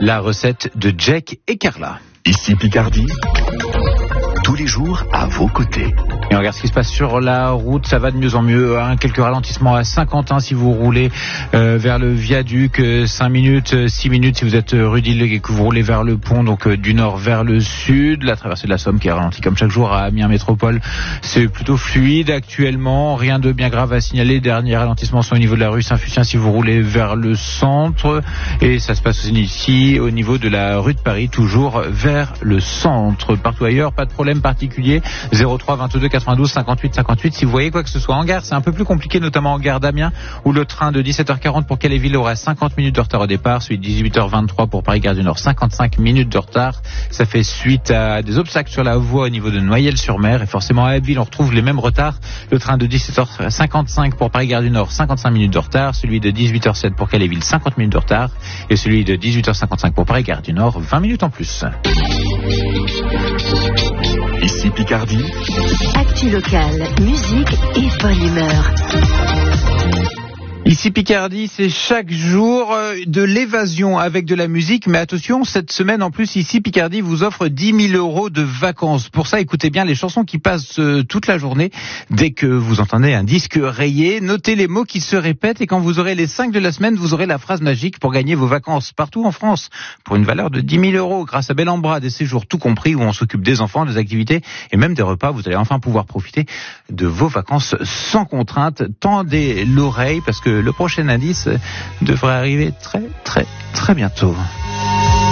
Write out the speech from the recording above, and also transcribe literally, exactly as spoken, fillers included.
la recette de Jack et Carla. Ici Picardie, tous les jours à vos côtés. Et on regarde ce qui se passe sur la route, ça va de mieux en mieux, hein. Quelques ralentissements à Saint-Quentin si vous roulez euh, vers le viaduc, cinq minutes, six minutes si vous êtes rue d'Ille et que vous roulez vers le pont, donc euh, du nord vers le sud. La traversée de la Somme qui est ralentie comme chaque jour à Amiens Métropole, c'est plutôt fluide actuellement, rien de bien grave à signaler. Derniers ralentissements sont au niveau de la rue Saint-Fucien si vous roulez vers le centre, et ça se passe aussi ici au niveau de la rue de Paris, toujours vers le centre. Partout ailleurs, pas de problème particulier. zéro trois vingt-deux quatre-vingt-douze cinquante-huit cinquante-huit. Si vous voyez quoi que ce soit en gare, c'est un peu plus compliqué, notamment en gare d'Amiens, où le train de dix-sept heures quarante pour Calais-Ville aura cinquante minutes de retard au départ, celui de dix-huit heures vingt-trois pour Paris-Gare du Nord, cinquante-cinq minutes de retard. Ça fait suite à des obstacles sur la voie au niveau de Noyelles-sur-Mer, et forcément à Abbeville on retrouve les mêmes retards. Le train de dix-sept heures cinquante-cinq pour Paris-Gare du Nord, cinquante-cinq minutes de retard, celui de dix-huit heures sept pour Calais-Ville, cinquante minutes de retard, et celui de dix-huit heures cinquante-cinq pour Paris-Gare du Nord, vingt minutes en plus. Ici Picardie. Actu locale, musique et bonne humeur. Ici Picardie, c'est chaque jour de l'évasion avec de la musique, mais attention, cette semaine en plus, ici Picardie vous offre dix mille euros de vacances. Pour ça, écoutez bien les chansons qui passent toute la journée. Dès que vous entendez un disque rayé, notez les mots qui se répètent, et quand vous aurez les cinq de la semaine, vous aurez la phrase magique pour gagner vos vacances partout en France, pour une valeur de dix mille euros, grâce à Bel en Bras, des séjours tout compris où on s'occupe des enfants, des activités et même des repas. Vous allez enfin pouvoir profiter de vos vacances sans contrainte. Tendez l'oreille parce que le prochain indice devrait arriver très très très bientôt.